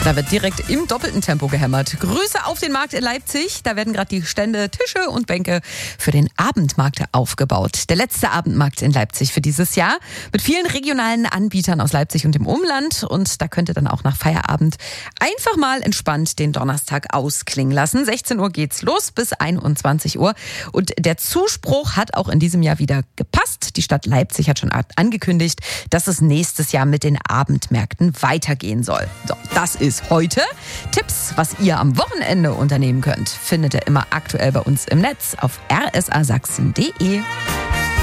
Da wird direkt im doppelten Tempo gehämmert. Grüße auf den Markt in Leipzig. Da werden gerade die Stände, Tische und Bänke für den Abendmarkt aufgebaut. Der letzte Abendmarkt in Leipzig für dieses Jahr mit vielen regionalen Anbietern aus Leipzig und dem Umland. Und da könnt ihr dann auch nach Feierabend einfach mal entspannt den Donnerstag ausklingen lassen. 16 Uhr geht's los bis 21 Uhr. Und der Zuspruch hat auch in diesem Jahr wieder gepasst. Die Stadt Leipzig hat schon angekündigt, dass es nächstes Jahr mit den Abendmärkten weitergehen soll. So, das ist heute. Tipps, was ihr am Wochenende unternehmen könnt, findet ihr immer aktuell bei uns im Netz auf rsasachsen.de.